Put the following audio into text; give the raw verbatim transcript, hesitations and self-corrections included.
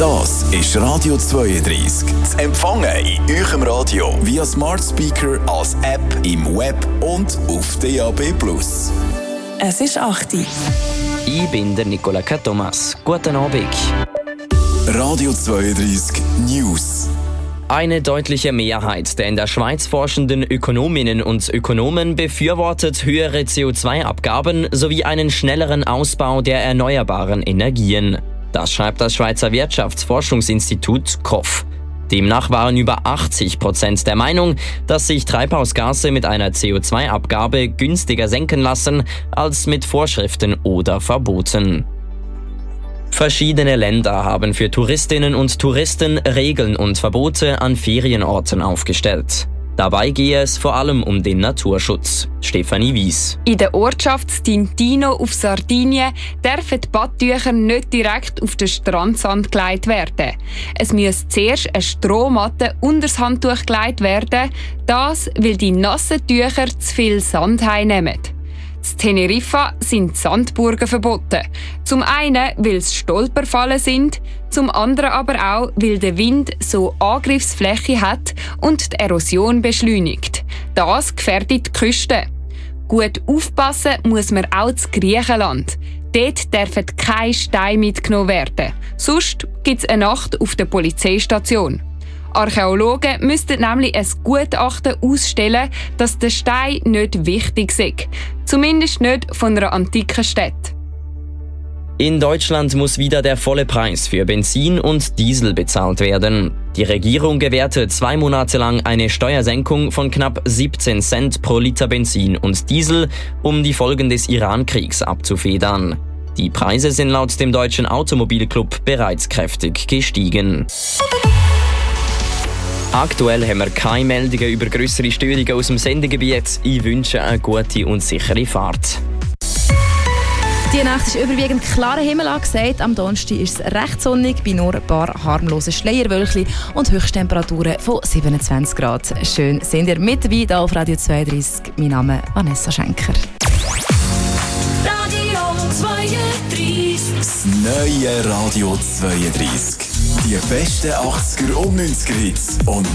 Das ist Radio zweiunddreißig. Zu empfangen in eurem Radio via Smart Speaker, als App, im Web und auf D A B plus. Es ist acht Uhr. Ich bin der Nicola Thomas. Guten Abend. Radio zweiunddreißig News. Eine deutliche Mehrheit der in der Schweiz forschenden Ökonominnen und Ökonomen befürwortet höhere C O zwei Abgaben sowie einen schnelleren Ausbau der erneuerbaren Energien. Das schreibt das Schweizer Wirtschaftsforschungsinstitut K O F. Demnach waren über achtzig Prozent der Meinung, dass sich Treibhausgase mit einer C O zwei Abgabe günstiger senken lassen als mit Vorschriften oder Verboten. Verschiedene Länder haben für Touristinnen und Touristen Regeln und Verbote an Ferienorten aufgestellt. Dabei gehe es vor allem um den Naturschutz. Stefanie Wies. In der Ortschaft Tintino auf Sardinien dürfen die Badtücher nicht direkt auf den Strandsand gelegt werden. Es muss zuerst eine Strohmatte unter das Handtuch gelegt werden, das, weil die nassen Tücher zu viel Sand heimnehmen. In Teneriffa sind Sandburgen verboten. Zum einen, weil es Stolperfallen sind, zum anderen aber auch, weil der Wind so Angriffsfläche hat und die Erosion beschleunigt. Das gefährdet die Küste. Gut aufpassen muss man auch zu Griechenland. Dort dürfen keine Steine mitgenommen werden. Sonst gibt es eine Nacht auf der Polizeistation. Archäologen müssten nämlich ein Gutachten ausstellen, dass der Stein nicht wichtig ist. Zumindest nicht von einer antiken Stadt. In Deutschland muss wieder der volle Preis für Benzin und Diesel bezahlt werden. Die Regierung gewährte zwei Monate lang eine Steuersenkung von knapp siebzehn Cent pro Liter Benzin und Diesel, um die Folgen des Iran-Kriegs abzufedern. Die Preise sind laut dem Deutschen Automobilclub bereits kräftig gestiegen. Aktuell haben wir keine Meldungen über grössere Störungen aus dem Sendegebiet. Ich wünsche eine gute und sichere Fahrt. Die Nacht ist überwiegend klarer Himmel angesagt. Am Donnerstag ist es recht sonnig, bei nur ein paar harmlosen Schleierwölkchen und Höchsttemperaturen von siebenundzwanzig Grad. Schön sind ihr mit dabei hier auf Radio zweiunddreißig. Mein Name ist Vanessa Schenker. Radio zweiunddreißig. Das neue Radio zweiunddreißig. Die besten achtziger und neunziger Hits und